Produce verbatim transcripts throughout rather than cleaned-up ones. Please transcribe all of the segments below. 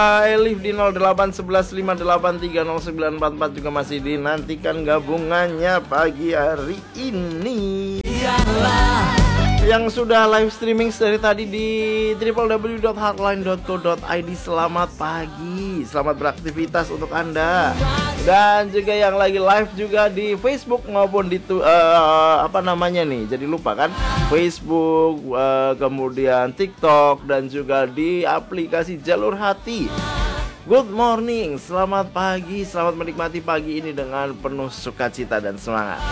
Elif di nol delapan satu satu lima delapan tiga nol sembilan empat empat juga masih dinantikan gabungannya pagi hari ini. Yang sudah live streaming dari tadi di w w w dot heartline dot co dot i d. Selamat pagi, selamat beraktivitas untuk Anda. Dan juga yang lagi live juga di Facebook maupun di uh, apa namanya nih, jadi lupa kan, Facebook, uh, kemudian TikTok, dan juga di aplikasi Jalur Hati. Good morning, selamat pagi, selamat menikmati pagi ini dengan penuh sukacita dan semangat.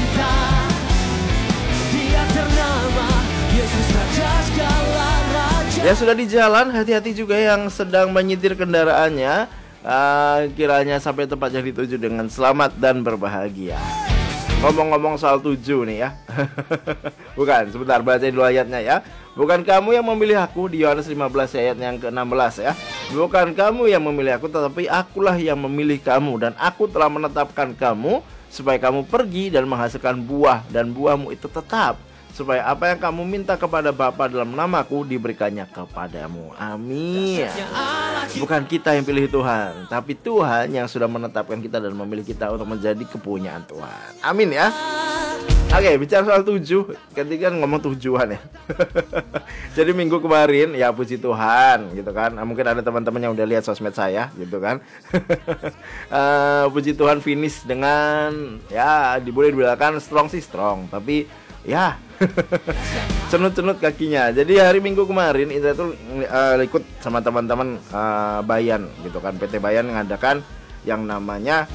Ya sudah di jalan, hati-hati juga yang sedang menyetir kendaraannya, uh, kiranya sampai tempat yang dituju dengan selamat dan berbahagia. Ngomong-ngomong soal tujuh nih ya. Bukan, sebentar baca dulu ayatnya ya. Bukan kamu yang memilih aku, di Yohanes lima belas ayat yang ke enam belas ya. Bukan kamu yang memilih aku, tetapi akulah yang memilih kamu, dan aku telah menetapkan kamu supaya kamu pergi dan menghasilkan buah, dan buahmu itu tetap, supaya apa yang kamu minta kepada Bapa dalam namaku diberikannya kepadamu. Amin. Bukan kita yang pilih Tuhan, tapi Tuhan yang sudah menetapkan kita dan memilih kita untuk menjadi kepunyaan Tuhan. Amin ya. Oke, bicara soal tujuh, ketika ngomong tujuan ya. Jadi minggu kemarin ya puji Tuhan gitu kan. Mungkin ada teman-teman yang udah lihat sosmed saya gitu kan. uh, Puji Tuhan finish dengan ya boleh dibilang strong sih strong, tapi ya cenut-cenut kakinya. Jadi hari Minggu kemarin Indra tuh uh, ikut sama teman-teman uh, Bayan gitu kan. P T Bayan mengadakan yang namanya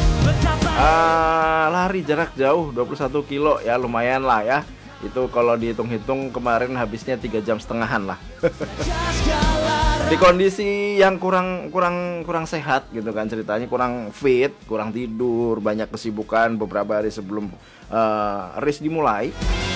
uh, lari jarak jauh dua puluh satu kilo ya, lumayan lah ya. Itu kalau dihitung-hitung kemarin habisnya tiga jam setengahan lah. Di kondisi yang kurang kurang kurang sehat gitu kan ceritanya, kurang fit, kurang tidur, banyak kesibukan beberapa hari sebelum uh, race dimulai.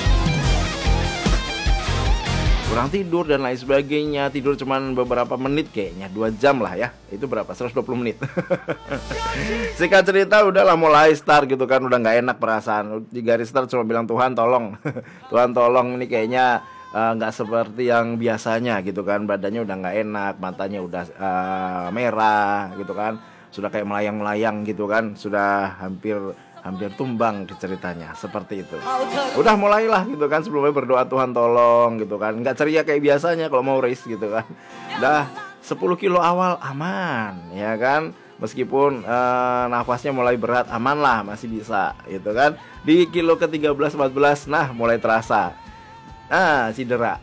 Kurang tidur dan lain sebagainya. Tidur cuman beberapa menit kayaknya, dua jam lah ya. Itu berapa? seratus dua puluh menit. Singkat cerita udahlah mulai start gitu kan, udah gak enak perasaan. Di garis start cuma bilang Tuhan tolong. Tuhan tolong, ini kayaknya nggak uh, seperti yang biasanya gitu kan. Badannya udah nggak enak, matanya udah uh, merah gitu kan, sudah kayak melayang-melayang gitu kan, sudah hampir hampir tumbang ceritanya seperti itu. Udah mulailah gitu kan, sebelumnya berdoa Tuhan tolong gitu kan, nggak ceria kayak biasanya kalau mau race gitu kan. Dah sepuluh kilo awal aman ya kan, meskipun uh, nafasnya mulai berat, aman lah, masih bisa gitu kan. Di kilo ke tiga belas empat belas nah mulai terasa. Ah, cedera.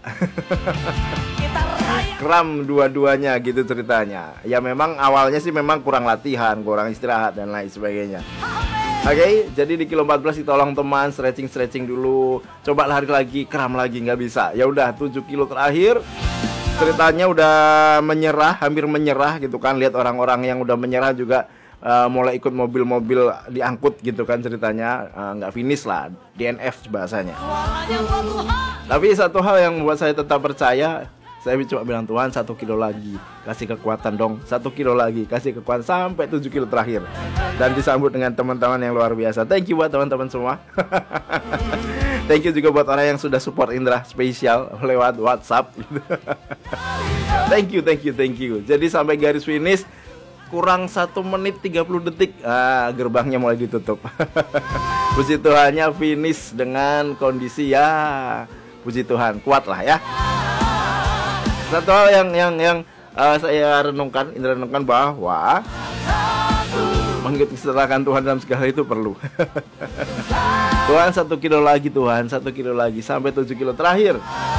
Kram dua-duanya gitu ceritanya. Ya memang awalnya sih memang kurang latihan, kurang istirahat dan lain sebagainya. Oke, okay, jadi di kilo empat belas ditolong teman stretching-stretching dulu. Coba lari lagi, kram lagi, nggak bisa. Ya udah tujuh kilo terakhir ceritanya udah menyerah, hampir menyerah gitu kan. Lihat orang-orang yang udah menyerah juga Uh, mulai ikut mobil-mobil diangkut gitu kan ceritanya, uh, nggak finish lah, D N F bahasanya. Tapi satu hal yang membuat saya tetap percaya, saya cuma bilang Tuhan satu kilo lagi, kasih kekuatan dong, satu kilo lagi, kasih kekuatan sampai tujuh kilo terakhir. Dan disambut dengan teman-teman yang luar biasa. Thank you buat teman-teman semua. Thank you juga buat orang yang sudah support Indra spesial lewat WhatsApp. Thank you, thank you, thank you. Jadi sampai garis finish kurang satu menit tiga puluh detik, ah, gerbangnya mulai ditutup. Puji Tuhannya finish dengan kondisi ya, puji Tuhan, kuat lah ya. Satu hal yang yang yang uh, saya renungkan, Indra renungkan bahwa mengikutsertakan Tuhan dalam segala itu perlu. Tuhan satu kilo lagi, Tuhan satu kilo lagi sampai tujuh kilo terakhir.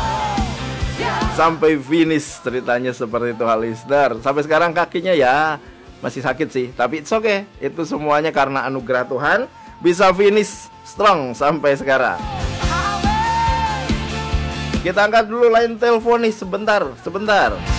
Sampai finish ceritanya seperti itu Halisdar. Sampai sekarang kakinya ya masih sakit sih, tapi it's okay. Itu semuanya karena anugerah Tuhan, bisa finish strong sampai sekarang. Kita angkat dulu line telepon nih sebentar, sebentar.